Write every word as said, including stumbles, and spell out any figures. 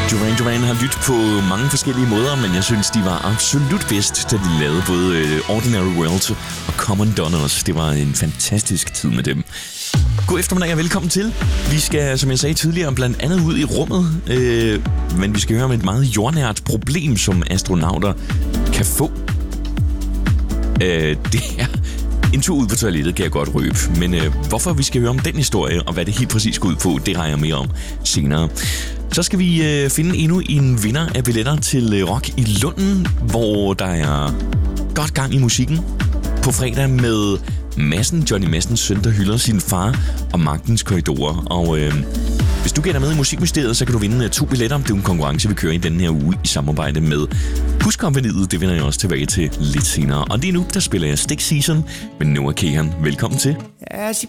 Duran Duran har lyttet på mange forskellige måder, men jeg synes, de var absolut bedst, da de lavede både Ordinary World og Common Donners. Det var en fantastisk tid med dem. God eftermiddag og velkommen til. Vi skal, som jeg sagde tidligere, blandt andet ud i rummet, øh, men vi skal høre om et meget jordnært problem, som astronauter kan få. Øh, det er en tur ud på toilettet, kan jeg godt røbe. Men øh, hvorfor vi skal høre om den historie, og hvad det helt præcis går ud på, det har jeg mere om senere. Så skal vi øh, finde endnu en vinder af billetter til øh, Rock i Lunden, hvor der er godt gang i musikken. På fredag med Madsen, Johnny Madsens søn, der hylder sin far og Magtens Korridorer. Og øh, hvis du gætter med i Musikministeriet, så kan du vinde to billetter. Det er en konkurrence, vi kører i denne her uge i samarbejde med Huskompagniet. Det vender jeg også tilbage til lidt senere. Og lige nu, der spiller jeg Stick Season med Noah Kahan. Velkommen til. As you